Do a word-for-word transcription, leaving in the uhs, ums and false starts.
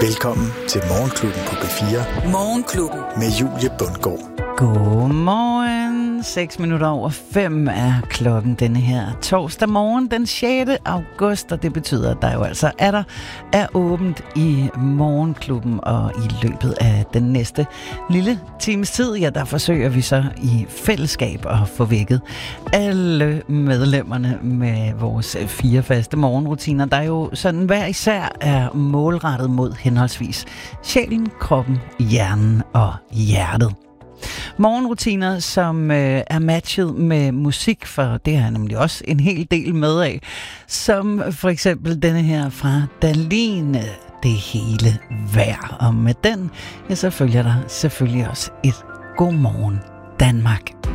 Velkommen til Morgenklubben på P fire. Morgenklubben. Med Julie Bundgaard. Godmorgen. seks minutter over fem er klokken denne her torsdag morgen den sjette august, og det betyder, at der jo altså er der er åbent i Morgenklubben, og i løbet af den næste lille times tid, ja, der forsøger vi så i fællesskab at få vækket alle medlemmerne med vores fire faste morgenrutiner, der jo sådan hver især er målrettet mod henholdsvis sjælen, kroppen, hjernen og hjertet. Morgenrutiner, som øh, er matchet med musik, for det har jeg nemlig også en hel del med af, som for eksempel denne her fra Dahlin, Det hele værd. Og med den, ja, så følger der selvfølgelig også et Godmorgen Danmark.